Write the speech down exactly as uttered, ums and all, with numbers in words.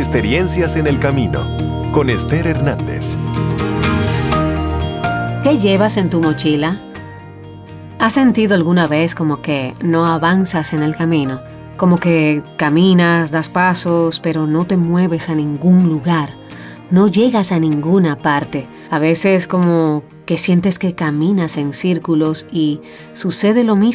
Experiencias en el camino, con Esther Hernández. ¿Qué llevas en tu mochila? ¿Has sentido alguna vez como que no avanzas en el camino? Como que caminas, das pasos, pero no te mueves a ningún lugar. No llegas a ninguna parte. A veces como que sientes que caminas en círculos y sucede lo mismo